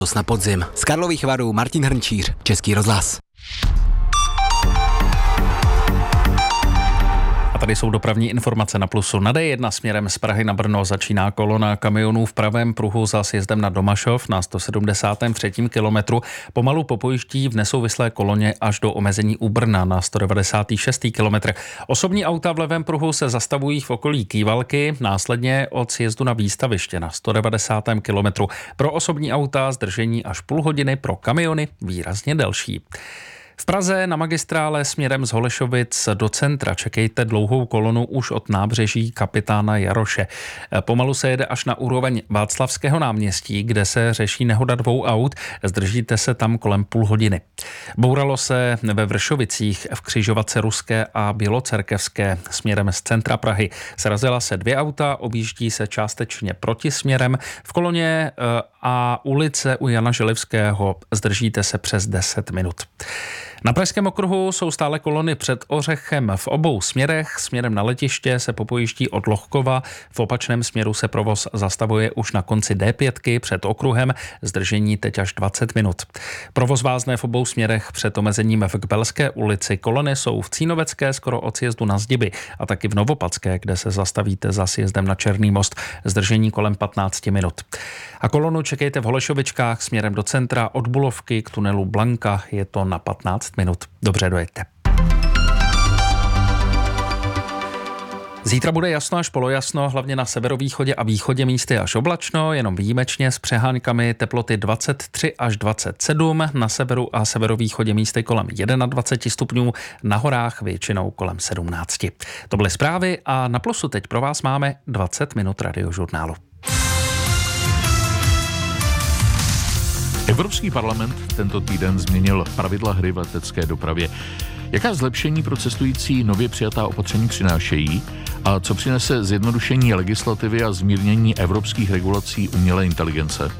Na podzim. Z Karlových Varů Martin Hrnčíř, Český rozhlas. A tady jsou dopravní informace na Plusu. Na D1 směrem z Prahy na Brno začíná kolona kamionů v pravém pruhu za sjezdem na Domašov na 173. kilometru. Pomalu popojíždí v nesouvislé koloně až do omezení u Brna na 196. kilometr. Osobní auta v levém pruhu se zastavují v okolí Kývalky, následně od sjezdu na Výstaviště na 190. kilometru. Pro osobní auta zdržení až půl hodiny, pro kamiony výrazně delší. V Praze na magistrále směrem z Holešovic do centra čekejte dlouhou kolonu už od nábřeží Kapitána Jaroše. Pomalu se jede až na úroveň Václavského náměstí, kde se řeší nehoda dvou aut. Zdržíte se tam kolem půl hodiny. Bouralo se ve Vršovicích v křižovatce Ruské a Bělocerkevské směrem z centra Prahy. Srazila se dvě auta, objíždí se částečně protisměrem. V koloně a ulice u Jana Želivského zdržíte se přes 10 minut. Na Pražském okruhu jsou stále kolony před Ořechem v obou směrech. Směrem na letiště se popojíždí od Lohkova, v opačném směru se provoz zastavuje už na konci D5 před okruhem, zdržení teď až 20 minut. Provoz vázne v obou směrech před omezením v Kbelské ulici. Kolony jsou v Cínovecké skoro od sjezdu na Zdiby a taky v Novopadské, kde se zastavíte za sjezdem na Černý most, zdržení kolem 15 minut. A kolonu čekejte v Holešovičkách směrem do centra od Bulovky k tunelu Blanka, je to na 15 minut. Dobře, dojeďte. Zítra bude jasno až polojasno, hlavně na severovýchodě a východě místy až oblačno, jenom výjimečně s přeháňkami, teploty 23 až 27, na severu a severovýchodě místy kolem 21 stupňů, na horách většinou kolem 17. To byly zprávy a na Plusu teď pro vás máme 20 minut radiožurnálu. Evropský parlament tento týden změnil pravidla hry v letecké dopravě. Jaká zlepšení pro cestující nově přijatá opatření přinášejí a co přinese zjednodušení legislativy a zmírnění evropských regulací umělé inteligence?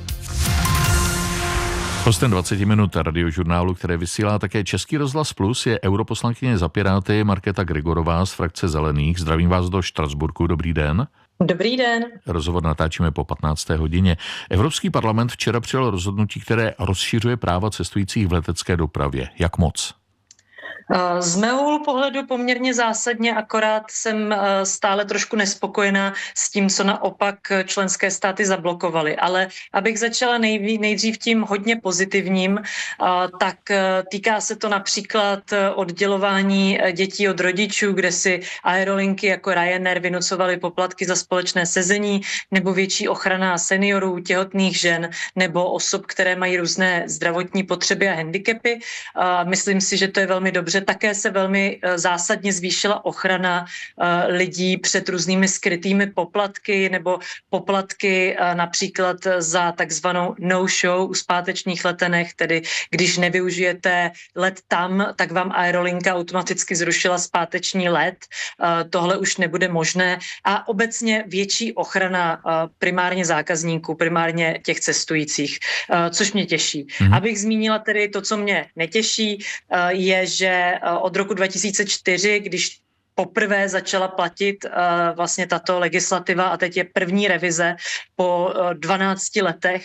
Hostem 20 minut radiožurnálu, které vysílá také Český rozhlas Plus, je europoslankyně za Piráty Markéta Gregorová z frakce Zelených. Zdravím vás do Štrasburku, dobrý den. Dobrý den. Rozhovor natáčíme po 15. hodině. Evropský parlament včera přijal rozhodnutí, které rozšiřuje práva cestujících v letecké dopravě. Jak moc? Z mého úhlu pohledu poměrně zásadně, akorát jsem stále trošku nespokojená s tím, co naopak členské státy zablokovaly. Ale abych začala nejdřív tím hodně pozitivním, tak týká se to například oddělování dětí od rodičů, kde si aerolinky jako Ryanair vynucovaly poplatky za společné sezení, nebo větší ochrana seniorů, těhotných žen, nebo osob, které mají různé zdravotní potřeby a handicapy. Myslím si, že to je velmi dobře. Také se velmi zásadně zvýšila ochrana lidí před různými skrytými poplatky nebo poplatky například za takzvanou no-show u zpátečních letenek, tedy když nevyužijete let tam, tak vám aerolinka automaticky zrušila zpáteční let. Tohle už nebude možné a obecně větší ochrana primárně zákazníků, primárně těch cestujících, což mě těší. Abych zmínila tedy to, co mě netěší, je, že od roku 2004, když poprvé začala platit vlastně tato legislativa a teď je první revize po 22 letech,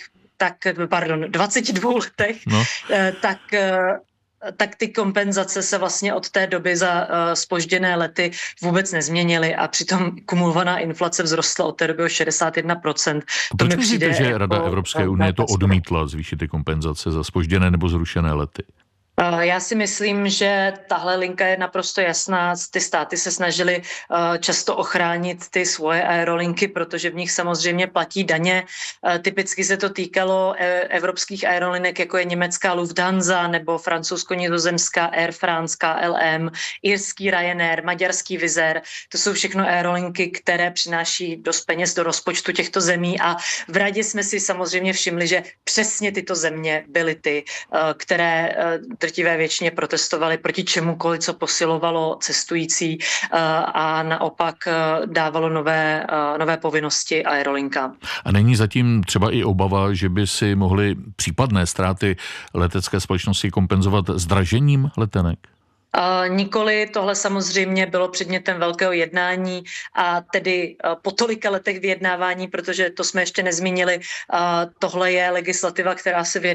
tak ty kompenzace se vlastně od té doby za zpožděné lety vůbec nezměnily a přitom kumulovaná inflace vzrostla od té doby o 61%. Proč myslíte, že Rada Evropské unie to odmítla zvýšit ty kompenzace za zpožděné nebo zrušené lety? Já si myslím, že tahle linka je naprosto jasná. Ty státy se snažily často ochránit ty svoje aerolinky, protože v nich samozřejmě platí daně. Typicky se to týkalo evropských aerolinek, jako je německá Lufthansa nebo francouzsko-nizozemská Air France, KLM, irský Ryanair, maďarský Wizz Air. To jsou všechno aerolinky, které přináší dost peněz do rozpočtu těchto zemí a v Radě jsme si samozřejmě všimli, že přesně tyto země byly ty, které drtivé většině protestovali proti čemukoliv, co posilovalo cestující a naopak dávalo nové povinnosti aerolinkám. A není zatím třeba i obava, že by si mohly případné ztráty letecké společnosti kompenzovat zdražením letenek? Nikoli, tohle samozřejmě bylo předmětem velkého jednání a tedy po tolika letech vyjednávání, protože to jsme ještě nezmínili, tohle je legislativa, která se